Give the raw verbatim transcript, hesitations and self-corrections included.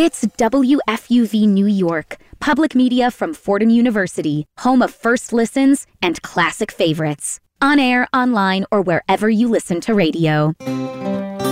It's W F U V New York, public media from Fordham University, home of first listens and classic favorites. On air, online, or wherever you listen to radio.